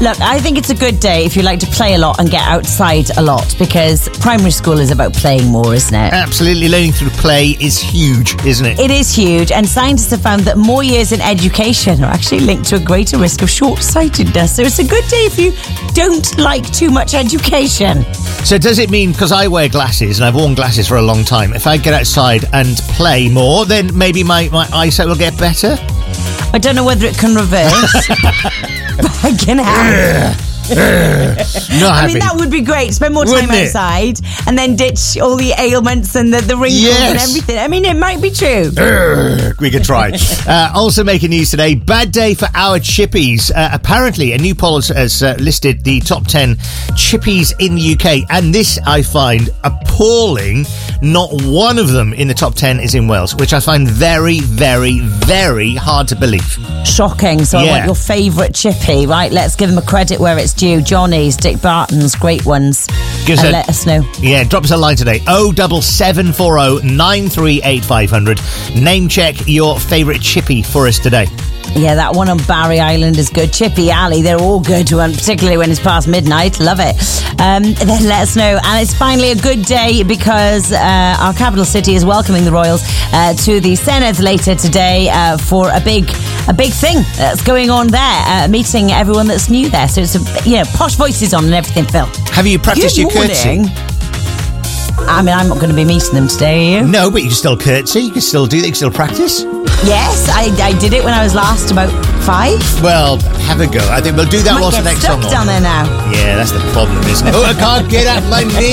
Look, I think it's a good day if you like to play a lot and get outside a lot, because primary school is about playing more, isn't it? Absolutely. Learning through play is huge, isn't it? It is huge, and scientists have found that more years in education are actually linked to a greater risk of short-sightedness. So it's a good day if you don't like too much education. So does it mean, because I wear glasses and I've worn glasses for a long time, if I get outside and play more, then maybe my eyesight will get better? I don't know whether it can reverse, but I can help. I mean, that would be great. Spend more time outside and then ditch all the ailments and the wrinkles and everything. I mean, it might be true. We could try. Also making news today, bad day for our chippies. Apparently, a new poll has listed the top 10 chippies in the UK. And this I find appalling. Not one of them in the top 10 is in Wales, which I find very, very, very hard to believe. Shocking. So I want your favourite chippy, right? Let's give them a credit where it's due. Johnny's, Dick Barton's, great ones. Let us know. Yeah, drop us a line today. 07740 938 500. Name check your favourite chippy for us today. Yeah, that one on Barry Island is good. Chippy Alley, they're all good, particularly when it's past midnight. Love it. Then let us know. And it's finally a good day because our capital city is welcoming the Royals to the Senedd later today for a big thing that's going on there, meeting everyone that's new there. So it's posh voices on and everything, Phil. Have you practiced your curtsy? I mean, I'm not going to be meeting them today, are you? No, but you can still curtsy. You can still do that. You can still practice. Yes, I did it when I was last about 5. Well, have a go. I think we'll do that once the next song. Down there now. Yeah, that's the problem, isn't it? Oh, I can't get up my knee.